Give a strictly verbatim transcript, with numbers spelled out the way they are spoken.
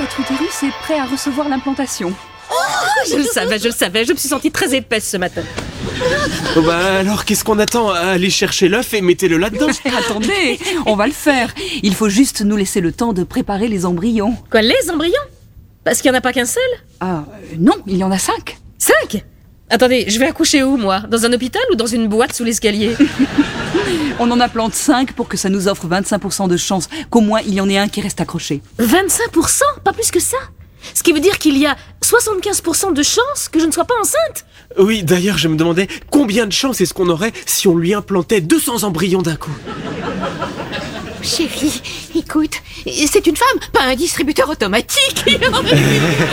votre utérus est prêt à recevoir l'implantation. Je le savais, je le savais, je me suis sentie très épaisse ce matin. Oh bah alors, qu'est-ce qu'on attend? Allez chercher l'œuf et mettez-le là-dedans. Attendez, on va le faire. Il faut juste nous laisser le temps de préparer les embryons. Quoi, les embryons? Parce qu'il n'y en a pas qu'un seul? Ah, euh, non, il y en a cinq. Cinq? Attendez, je vais accoucher où, moi? Dans un hôpital ou dans une boîte sous l'escalier? On en implante cinq pour que ça nous offre vingt-cinq pour cent de chance qu'au moins il y en ait un qui reste accroché. vingt-cinq pour cent? Pas plus que ça? Ce qui veut dire qu'il y a soixante-quinze pour cent de chances que je ne sois pas enceinte? Oui, d'ailleurs, je me demandais combien de chance est-ce qu'on aurait si on lui implantait deux cents embryons d'un coup. Chérie, écoute, c'est une femme, pas un distributeur automatique.